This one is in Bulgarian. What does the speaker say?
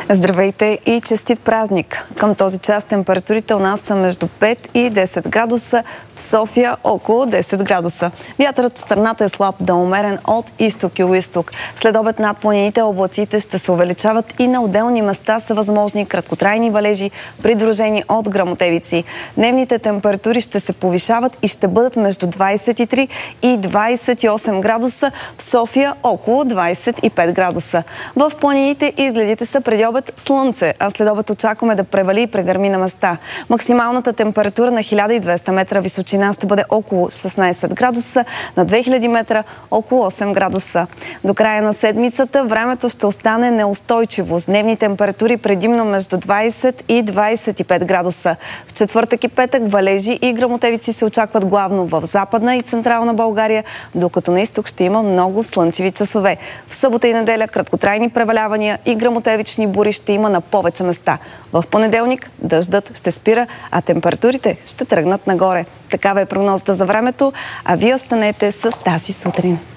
Здравейте и честит празник! Към този час температурите у нас са между 5 и 10 градуса, в София около 10 градуса. Вятърът в страната е слаб до умерен от изток-югоизток. След обед над планините облаците ще се увеличават и на отделни места са възможни краткотрайни валежи, придружени от гръмотевици. Дневните температури ще се повишават и ще бъдат между 23 и 28 градуса, в София около 25 градуса. В планините изгледите са преди обед слънце, а след обед очакваме да превали и прегърми на места. Максималната температура на 1200 метра височина ще бъде около 16 градуса, на 2000 метра около 8 градуса. До края на седмицата времето ще остане неустойчиво с дневни температури предимно между 20 и 25 градуса. В четвъртък и петък валежи и гръмотевици се очакват главно в Западна и Централна България, докато на изток ще има много слънчеви часове. В събота и неделя краткотрайни превалявания и гръмотевични бури ще има на повече места. В понеделник дъждът ще спира, а температурите ще тръгнат нагоре. Такава е прогнозата за времето, а вие останете с тази сутрин.